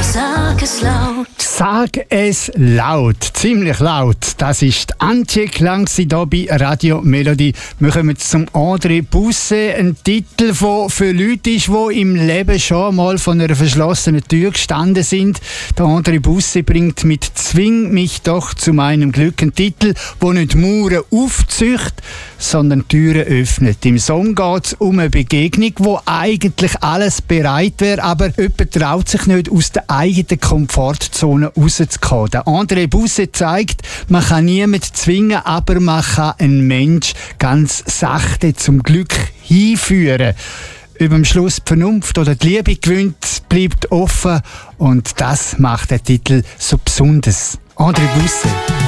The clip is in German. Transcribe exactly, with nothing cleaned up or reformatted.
Sag es laut. Sag es laut, ziemlich laut. Das ist die Antje Klang hier bei Radio Melody. Wir kommen zum André Busse, ein Titel, der für Leute ist, die im Leben schon mal von einer verschlossenen Tür gestanden sind. Der André Busse bringt mit «Zwing mich doch zu meinem Glück» einen Titel, der nicht Mauern aufzücht, sondern Türen öffnet. Im Song geht es um eine Begegnung, wo eigentlich alles bereit wäre, aber jemand traut sich nicht, aus der eigenen Komfortzone rauszukommen. Der André Busse zeigt, man kann niemanden zwingen, aber man kann einen Mensch ganz sachte zum Glück hinführen. Über dem Schluss die Vernunft oder die Liebe gewinnt, bleibt offen und das macht den Titel so besonders. André Busse.